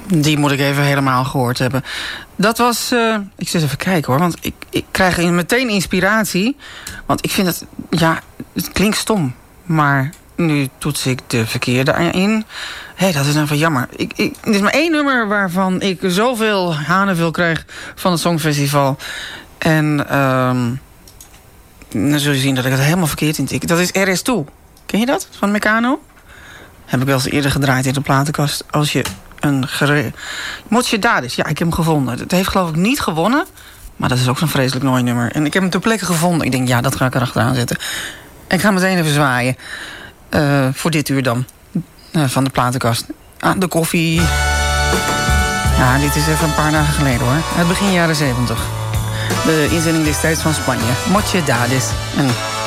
Die moet ik even helemaal gehoord hebben. Dat was... ik zit even kijken hoor, want ik krijg meteen inspiratie. Want ik vind het... Ja, het klinkt stom. Maar nu toets ik de verkeerde in. Hé, dat is even jammer. Er is maar één nummer waarvan ik zoveel hanenveel krijg van het Songfestival. En dan zul je zien dat ik het helemaal verkeerd intik. Dat is RS2. Ken je dat? Van Meccano? Heb ik wel eens eerder gedraaid in de platenkast. Als je een Moche Dadis. Ja, ik heb hem gevonden. Het heeft geloof ik niet gewonnen. Maar dat is ook zo'n vreselijk mooi nummer. En ik heb hem ter plekke gevonden. Ik denk, ja, dat ga ik erachteraan zetten. En ik ga meteen even zwaaien. Voor dit uur dan. Van de platenkast. De koffie. Ja, dit is even een paar dagen geleden hoor. Uit begin jaren 70. De inzending destijds van Spanje. Moche Dadis. En